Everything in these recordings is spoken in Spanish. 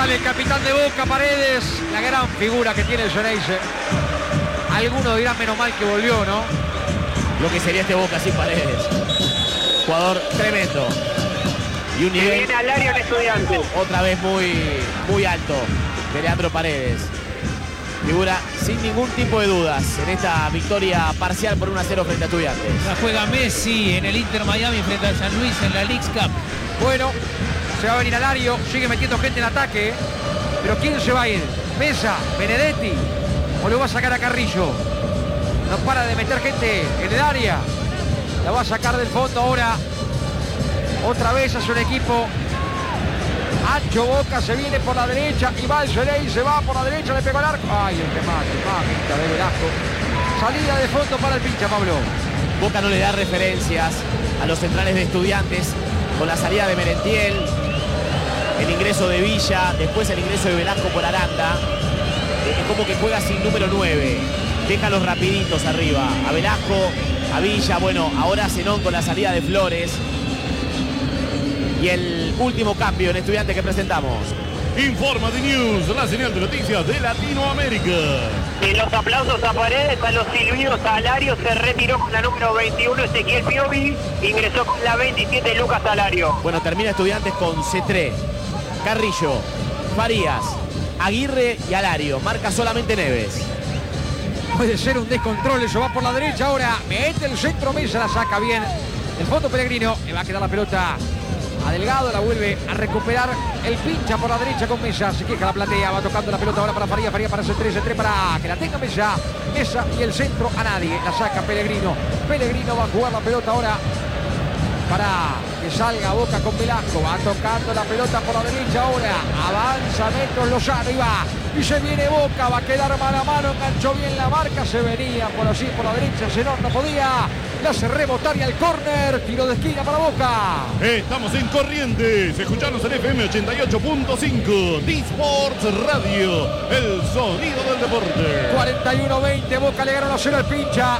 sale el capitán de Boca, Paredes, la gran figura que tiene el Xeneize. Algunos dirán menos mal que volvió, ¿no? Lo que sería este Boca sin Paredes. Jugador tremendo. Y un nivel. Viene Alario en Estudiantes. Otra vez muy alto de Leandro Paredes. Figura sin ningún tipo de dudas en esta victoria parcial por 1-0 frente a Estudiantes. La juega Messi en el Inter Miami frente al San Luis en la Leagues Cup. Bueno, se va a venir Alario, sigue metiendo gente en ataque. Pero ¿quién se va a ir? ¿Mesa? ¿Benedetti? ¿O lo va a sacar a Carrillo? No para de meter gente en el área. La va a sacar del fondo ahora. Otra vez hace un equipo ancho. Boca se viene por la derecha y va el Xeneize, se va por la derecha, le pegó al arco. Ay, el remate, mamita de Velasco. Salida de fondo para el pincha, Pablo. Boca no le da referencias a los centrales de Estudiantes con la salida de Merentiel, el ingreso de Villa, después el ingreso de Velasco por Aranda. Es como que juega sin número 9. Deja los rapiditos arriba. A Velasco, a Villa, bueno, ahora Zenón con la salida de Flores. Y el último cambio en Estudiantes que presentamos. Informa de News, la señal de noticias de Latinoamérica. En los aplausos a Paredes, a los silbidos a Alario, se retiró con la número 21 Ezequiel Piovi, ingresó con la 27 Lucas Alario. Bueno, termina Estudiantes con Cetré, Carrillo, Farías, Aguirre y Alario. Marca solamente Neves. Puede ser un descontrol, eso va por la derecha ahora. Mete el centro, Mesa la saca bien. El fondo Pellegrino, le va a quedar la pelota a Delgado, la vuelve a recuperar el pincha por la derecha con Mesa. Se queja la platea, va tocando la pelota ahora para Farías, Farías para Cetré, Cetré para que la tenga Mesa. Mesa y el centro a nadie. La saca Pellegrino. Pellegrino va a jugar la pelota ahora para que salga Boca con Velasco. Va tocando la pelota por la derecha ahora. Avanza metros Lozano y va. Y se viene Boca, va a quedar mano a mano. Enganchó bien la marca, se venía por así por la derecha. Zenón no podía. La hace rebotar y al córner. Tiro de esquina para Boca. Estamos en Corrientes. Escuchanos en FM 88.5. D-Sports Radio. El sonido del deporte. 41-20. Boca le ganó 1-0 al pincha.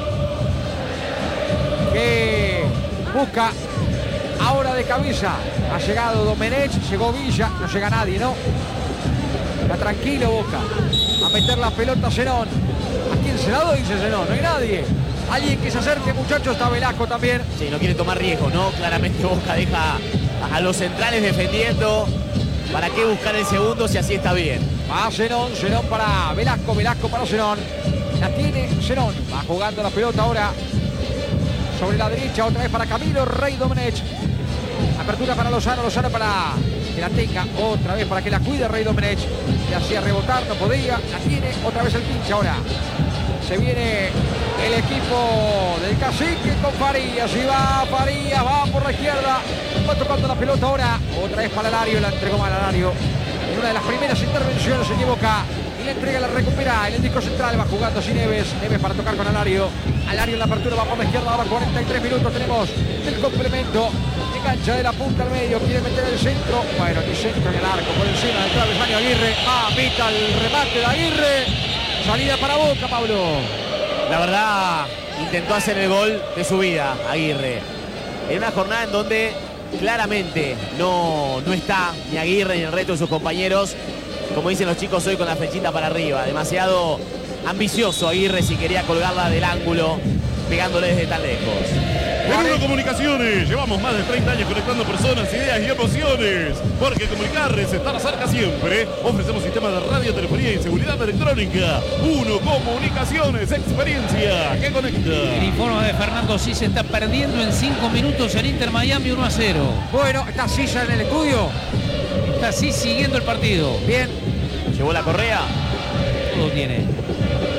Que busca ahora de cabeza. Ha llegado Domenech, llegó Villa. No llega nadie, ¿no? Está tranquilo Boca. A meter la pelota Zenón. ¿A quién se la doy? Dice Zenón. No hay nadie. Alguien que se acerque, muchachos. Está Velasco también. Sí, no quiere tomar riesgo, ¿no? Claramente Boca deja a los centrales defendiendo. ¿Para qué buscar el segundo si así está bien? Va Zenón, Zenón para Velasco, Velasco para Zenón. La tiene Zenón. Va jugando la pelota ahora sobre la derecha. Otra vez para Camilo Rey Domenech. Apertura para Lozano, Lozano para que la tenga otra vez, para que la cuide Rey Domenech. Le hacía rebotar, no podía. La tiene otra vez el pinche ahora. Se viene el equipo del Cacique con Farías. Y va Farías, va por la izquierda. Va tocando la pelota ahora. Otra vez para Alario, la entregó mal Alario. En una de las primeras intervenciones se equivoca. Y la entrega, la recupera en el disco central. Va jugando sin Neves. Neves para tocar con Alario. Alario en la apertura, va por la izquierda. Ahora 43 minutos tenemos el complemento. Engancha de la punta al medio. Quiere meter el centro. Bueno, ni centro ni el arco. Por encima del travesaño Aguirre. Pita el remate de Aguirre. Salida para Boca, Pablo. La verdad, intentó hacer el gol de su vida, Aguirre. En una jornada en donde claramente no está ni Aguirre ni el resto de sus compañeros, como dicen los chicos hoy, con la flechita para arriba. Demasiado ambicioso Aguirre si quería colgarla del ángulo, pegándole desde tan lejos. Menudo Comunicaciones, llevamos más de 30 años conectando personas, ideas y emociones. Porque comunicar es estar cerca siempre. Ofrecemos sistemas de radio, telefonía y seguridad electrónica. Uno Comunicaciones, experiencia que conecta. El informe de Fernando Cis está perdiendo en 5 minutos el Inter Miami 1-0. Bueno, está Sisa en el estudio. Está Cis siguiendo el partido. Bien. Llevó la correa. Todo tiene.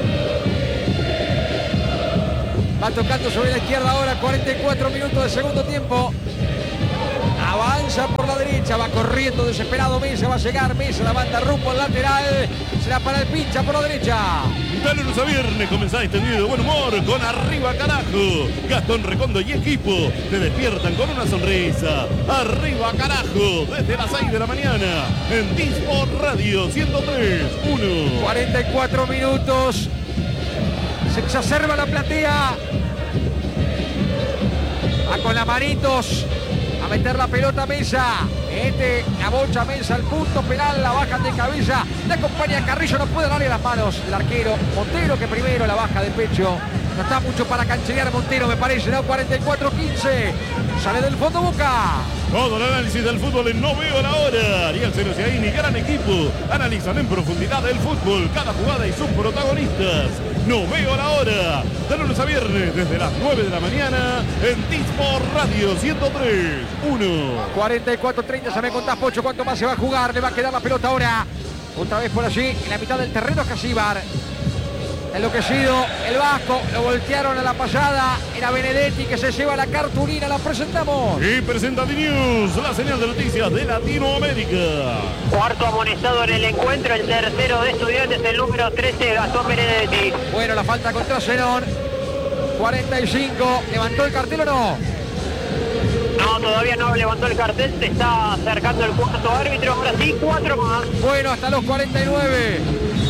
Va tocando sobre la izquierda ahora, 44 minutos de segundo tiempo. Avanza por la derecha, va corriendo desesperado Mesa, va a llegar Mesa, la banda rumbo al lateral. Será para el pincha por la derecha. Dale lunes a viernes, comenzá extendido de buen humor con Arriba Carajo. Gastón Recondo y equipo te despiertan con una sonrisa. Arriba Carajo, desde las 6 de la mañana en D-Sport Radio 103.1. 44 minutos. Se exacerba la platea. Va con las manitos a meter la pelota Mesa. Mete la bocha Mesa al punto penal, la bajan de cabeza. Le acompaña Carrillo, no puede darle las manos el arquero. Montero que primero la baja de pecho. No está mucho para cancherear Montero, me parece, ¿no? 44-15. Sale del fondo Boca. Todo el análisis del fútbol en No Veo la Hora. Ariel Senosiaini, gran equipo. Analizan en profundidad el fútbol, cada jugada y sus protagonistas. No Veo la Hora. De lunes a viernes, desde las 9 de la mañana, en T-Sport Radio 103.1. 44-30, ya me contás, Pocho, cuánto más se va a jugar. Le va a quedar la pelota ahora. Otra vez por allí, en la mitad del terreno, Casíbar. Enloquecido el Vasco, lo voltearon a la pasada. Era Benedetti que se lleva la cartulina, la presentamos. Y presenta D-News, la señal de noticias de Latinoamérica. Cuarto amonestado en el encuentro, el tercero de Estudiantes, el número 13, Gastón Benedetti. Bueno, la falta contra Zenón. 45, ¿levantó el cartel o no? No, todavía no levantó el cartel, se está acercando el cuarto árbitro, ahora sí, 4 más. Bueno, hasta los 49.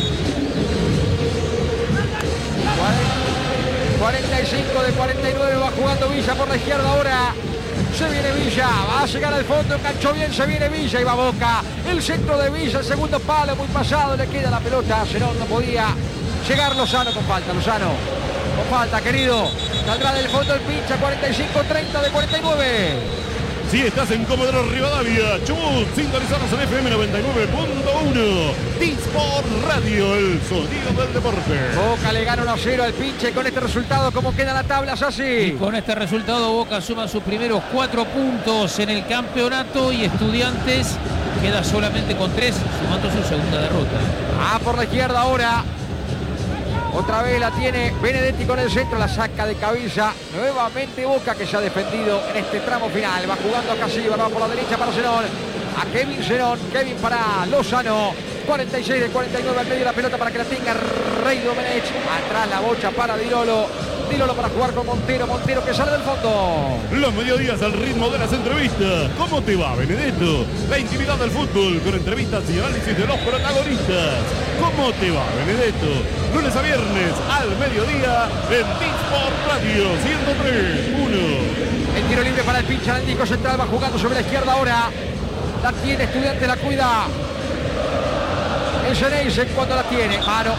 45 de 49 va jugando Villa por la izquierda ahora. Se viene Villa, va a llegar al fondo, enganchó bien, se viene Villa y va Boca. El centro de Villa, el segundo palo, muy pasado, le queda la pelota. Zenón no podía llegar. Lozano con falta, Lozano. Con falta, querido. Saldrá del fondo el pincha, 45-30 de 49. Si estás en Comodoro Rivadavia, Chubut, sintonizanos en FM 99.1. T-Sport Radio, el sonido del deporte. Boca le gana 1-0 al pinche. Con este resultado, ¿cómo queda la tabla, Sassi? Y con este resultado Boca suma sus primeros 4 puntos en el campeonato y Estudiantes queda solamente con 3, sumando su segunda derrota. Por la izquierda ahora. Otra vez la tiene Benedetti con el centro, la saca de cabeza. Nuevamente Boca que se ha defendido en este tramo final. Va jugando a Casíbar, va por la derecha para Zenón. A Kevin Zenón, Kevin para Lozano. 46 de 49 al medio de la pelota para que la tenga Rey Domenech. Atrás la bocha para Dilolo. Dilolo para jugar con Montero. Montero que sale del fondo. Los mediodías al ritmo de las entrevistas. ¿Cómo te va, Benedetto? La intimidad del fútbol con entrevistas y análisis de los protagonistas. ¿Cómo te va, Benedetto? Lunes a viernes al mediodía en T-Sport Radio 103.1. El tiro libre para el pincha del disco central. Va jugando sobre la izquierda ahora. La tiene Estudiante, la cuida el Geneisen cuando la tiene. Mano.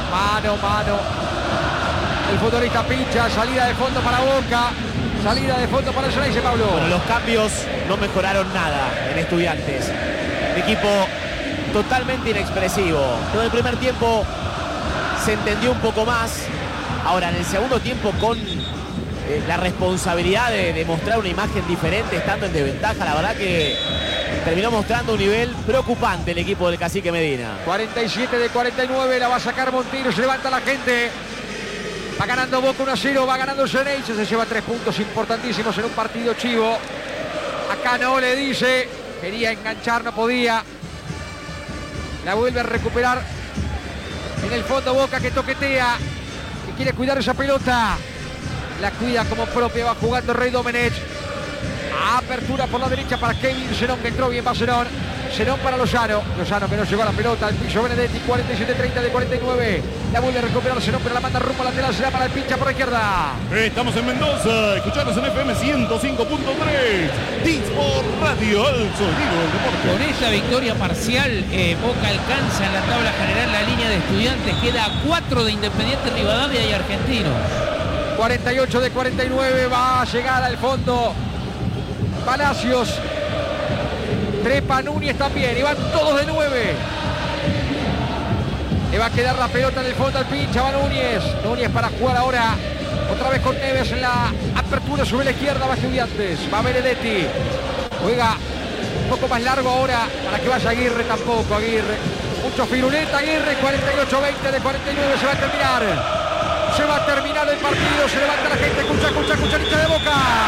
El futbolista pincha, salida de fondo para Boca. Salida de fondo para el Geneisen, Pablo. Bueno, los cambios no mejoraron nada en Estudiantes. Un equipo totalmente inexpresivo. Todo el primer tiempo se entendió un poco más. Ahora, en el segundo tiempo, con la responsabilidad de mostrar una imagen diferente, estando en desventaja, la verdad que terminó mostrando un nivel preocupante el equipo del Cacique Medina. 47 de 49, la va a sacar Montero, se levanta la gente. Va ganando Boca 1-0, va ganando Geneisen, se lleva 3 puntos importantísimos en un partido chivo. Acá no le dice, quería enganchar, no podía. La vuelve a recuperar en el fondo Boca que toquetea, que quiere cuidar esa pelota. La cuida como propia, va jugando Rey Domenech. Apertura por la derecha para Kevin Zenón, que entró bien, va Zenón. Zenón para Lozano. Lozano que no llegó a la pelota. El piso Benedetti, 47-30 de 49. La vuelve a recuperar Zenón, pero la manda rumbo lateral. Se da para el pincha por la izquierda. Estamos en Mendoza. Escuchanos en FM 105.3. T-Sport Radio, el sonido del deporte. Con esta victoria parcial, Boca alcanza en la tabla general la línea de Estudiantes. Queda a 4 de Independiente Rivadavia y Argentinos. 48 de 49. Va a llegar al fondo Palacios. Trepa Núñez también. Y van todos de 9. Le va a quedar la pelota en el fondo al pincha. Va Núñez. Núñez para jugar ahora. Otra vez con Neves en la apertura sobre la izquierda. Va Estudiantes. Va Benedetti. Juega un poco más largo ahora para que vaya Aguirre. Tampoco Aguirre. Mucho firuleta Aguirre. 48-20 de 49. Se va a terminar. Se va a terminar el partido. Se levanta la gente. Escucha, hincha de Boca.